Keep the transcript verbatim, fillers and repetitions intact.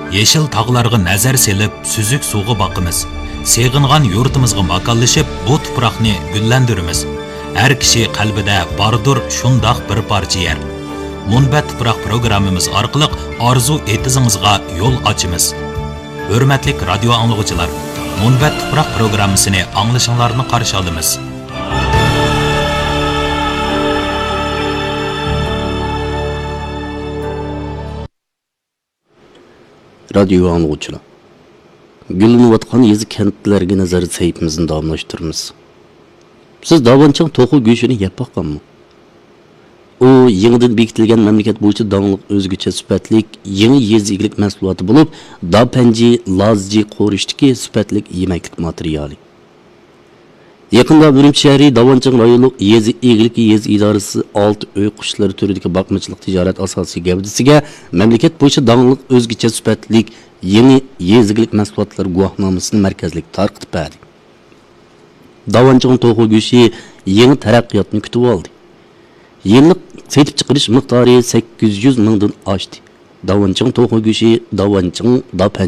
Yeşil tağlarga nazar selip, süzük suğu bakımız. Seğingan yurtumuzga makallaşıp, bu tuproqni güllendirimiz. Her kişi qalbida bardur şundaq bir parça yer. Munbat tuproq programmamiz orqali arzu etizingizga yo'l ochimiz. Hurmatli radio anglag'uchilar, Munbat tuproq programmasini anglashinglarni qarshi olamiz. Radio anglag'uchilar, gullanayotgan yezi kentlarga nazar saytimizni davomlashtiramiz. Siz davanchang to'qi go'shini yeb boqqanmi? O yangidan bekitilgan mamlakat bo'yicha davomliq o'zgacha sifatlik yangi yezi eglik mahsuloti bo'lib, dapanji, lazji qo'rishdagi sifatlik yemak materiali. Yaqinda Urumchi shahri Davanchang rayonlik yezi eglik yezi idorasi olti uy qushlari turidagi boqmachilik tijorat asosiy gavdasiga mamlakat bo'yicha davomliq o'zgacha sifatlik yangi yezi eglik mahsulotlar guvohnomasini markazlik tarqitib berdi. Davanchang to'qi go'shi yangi taraqqiyotni kutib oldi. Yillik setib chiqarish miqdori sakkiz yuz mingdan oshdi. Davanchang to'qi go'shi Davanchang